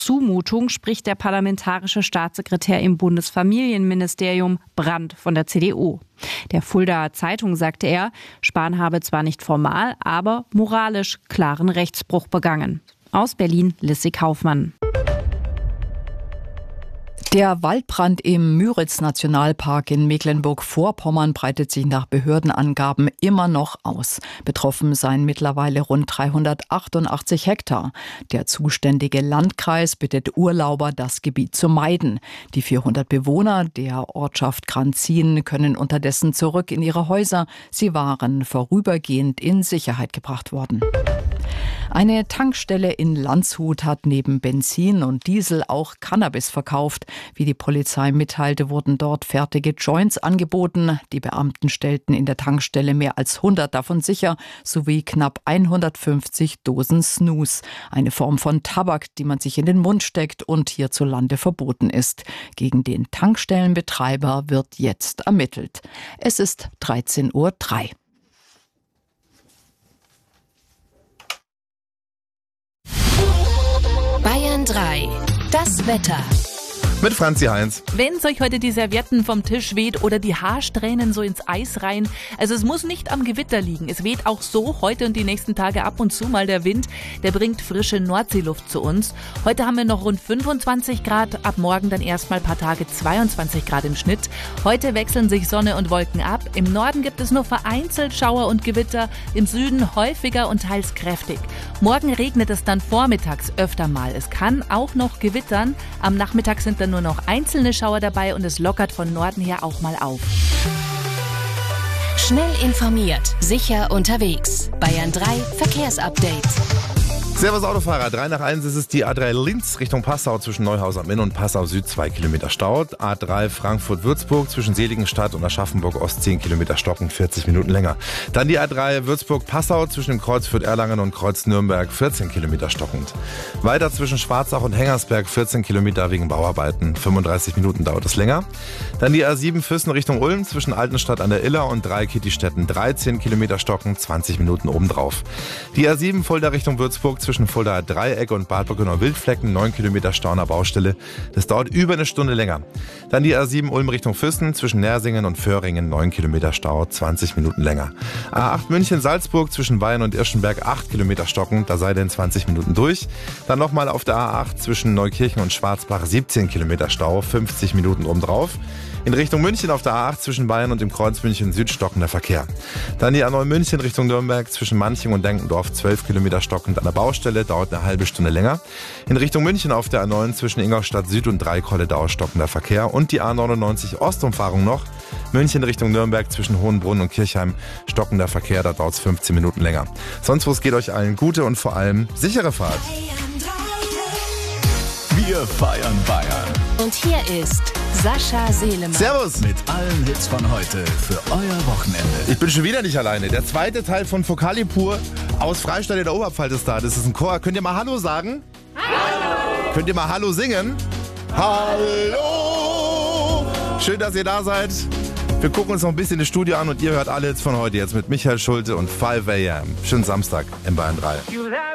Zumutung spricht der parlamentarische Staatssekretär im Bundesfamilienministerium Brandt von der CDU. Der Fuldaer Zeitung sagte er, Spahn habe zwar nicht formal, aber moralisch klaren Rechtsbruch begangen. Aus Berlin, Lissy Kaufmann. Der Waldbrand im Müritz-Nationalpark in Mecklenburg-Vorpommern breitet sich nach Behördenangaben immer noch aus. Betroffen seien mittlerweile rund 388 Hektar. Der zuständige Landkreis bittet Urlauber, das Gebiet zu meiden. Die 400 Bewohner der Ortschaft Kranzin können unterdessen zurück in ihre Häuser. Sie waren vorübergehend in Sicherheit gebracht worden. Eine Tankstelle in Landshut hat neben Benzin und Diesel auch Cannabis verkauft. Wie die Polizei mitteilte, wurden dort fertige Joints angeboten. Die Beamten stellten in der Tankstelle mehr als 100 davon sicher, sowie knapp 150 Dosen Snus. Eine Form von Tabak, die man sich in den Mund steckt und hierzulande verboten ist. Gegen den Tankstellenbetreiber wird jetzt ermittelt. Es ist 13:03 Uhr. Bayern 3, das Wetter. Mit Franzi Heinz. Wenn's euch heute die Servietten vom Tisch weht oder die Haarsträhnen so ins Eis rein, also es muss nicht am Gewitter liegen. Es weht auch so heute und die nächsten Tage ab und zu mal der Wind. Der bringt frische Nordseeluft zu uns. Heute haben wir noch rund 25 Grad, ab morgen dann erstmal ein paar Tage 22 Grad im Schnitt. Heute wechseln sich Sonne und Wolken ab. Im Norden gibt es nur vereinzelt Schauer und Gewitter, im Süden häufiger und teils kräftig. Morgen regnet es dann vormittags öfter mal. Es kann auch noch gewittern. Am Nachmittag sind dann nur noch einzelne Schauer dabei und es lockert von Norden her auch mal auf. Schnell informiert, sicher unterwegs. Bayern 3 Verkehrsupdate. Servus Autofahrer, 3 nach 1 ist es die A3 Linz Richtung Passau zwischen Neuhaus am Inn und Passau Süd 2 Kilometer Stau. A3 Frankfurt-Würzburg zwischen Seligenstadt und Aschaffenburg-Ost 10 Kilometer Stocken, 40 Minuten länger. Dann die A3 Würzburg-Passau zwischen dem Kreuz Fürth-Erlangen und Kreuz Nürnberg 14 Kilometer stockend. Weiter zwischen Schwarzach und Hengersberg 14 Kilometer wegen Bauarbeiten, 35 Minuten dauert es länger. Dann die A7 Füssen Richtung Ulm zwischen Altenstadt an der Iller und Dreieck-Kittistetten 13 Kilometer stocken, 20 Minuten obendrauf. Die A7 Fulda Richtung Würzburg zwischen Fuldaer Dreieck und Bad Burgenau-Wildflecken 9 Kilometer Stau an der Baustelle. Das dauert über eine Stunde länger. Dann die A7 Ulm Richtung Füssen zwischen Nersingen und Föhringen 9 Kilometer Stau, 20 Minuten länger. A8 München-Salzburg zwischen Weyen und Irschenberg 8 Kilometer stocken, da sei denn 20 Minuten durch. Dann nochmal auf der A8 zwischen Neukirchen und Schwarzbach 17 Kilometer Stau, 50 Minuten obendrauf. In Richtung München auf der A8 zwischen Bayern und dem Kreuz München Süd stockender Verkehr. Dann die A9 München Richtung Nürnberg zwischen Manching und Denkendorf 12 Kilometer stockend an der Baustelle, dauert eine halbe Stunde länger. In Richtung München auf der A9 zwischen Ingolstadt Süd und Dreikolle dauerstockender Verkehr. Und die A99 Ostumfahrung noch. München Richtung Nürnberg zwischen Hohenbrunn und Kirchheim stockender Verkehr, da dauert es 15 Minuten länger. Sonst was geht euch allen gute und vor allem sichere Fahrt. Wir feiern Bayern. Und hier ist Sascha Selemann. Servus! Mit allen Hits von heute für euer Wochenende. Ich bin schon wieder nicht alleine. Der zweite Teil von Focalipur aus Freistadt in der Oberpfalz ist da. Das ist ein Chor. Könnt ihr mal Hallo sagen? Hallo! Könnt ihr mal Hallo singen? Hallo! Schön, dass ihr da seid. Wir gucken uns noch ein bisschen das Studio an und ihr hört alle Hits von heute jetzt mit Michael Schulte und 5 AM. Schönen Samstag in Bayern 3.